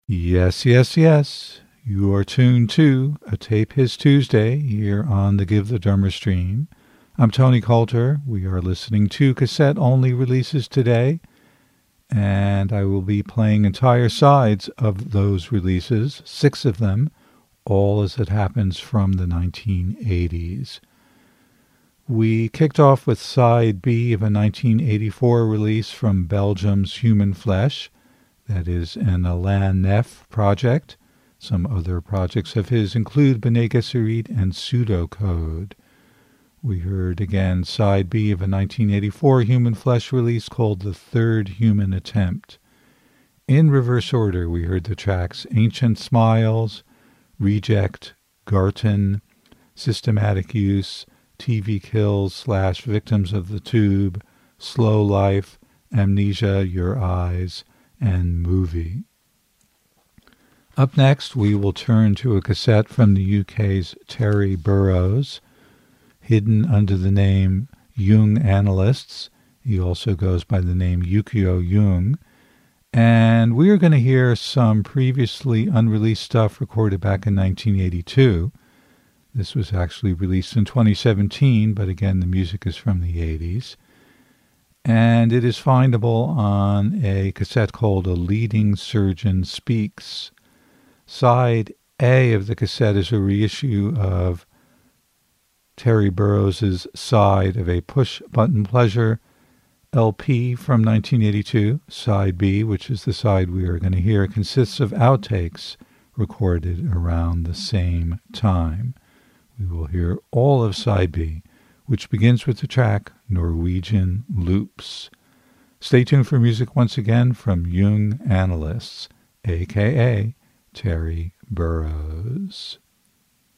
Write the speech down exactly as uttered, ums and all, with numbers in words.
Yes, yes, yes. You are tuned to A Tape His Tuesday here on the Give the Drummer stream. I'm Tony Coulter. We are listening to cassette-only releases today, and I will be playing entire sides of those releases, six of them, all as it happens from the nineteen eighties. We kicked off with side B of a nineteen eighty-four release from Belgium's Human Flesh. That is an Alain Neff project. Some other projects of his include B'nai Gesserit and Pseudocode. We heard again side B of a nineteen eighty-four Human Flesh release called The Third Human Attempt. In reverse order, we heard the tracks Ancient Smiles, Reject, Garten, Systematic Use, T V Kills slash Victims of the Tube, Slow Life, Amnesia, Your Eyes, and Movie. Up next, we will turn to a cassette from the U K's Terry Burroughs, hidden under the name Jung Analysts. He also goes by the name Yukio Jung. And we are going to hear some previously unreleased stuff recorded back in nineteen eighty-two. This was actually released in twenty seventeen, but again, the music is from the eighties. And it is findable on a cassette called A Leading Surgeon Speaks. Side A of the cassette is a reissue of Terry Burroughs' side of a Push Button Pleasure L P from nineteen eighty-two. Side B, which is the side we are going to hear, consists of outtakes recorded around the same time. We will hear all of side B, which begins with the track Norwegian Loops. Stay tuned for music once again from Jung Analysts, a k a. Terry Burroughs.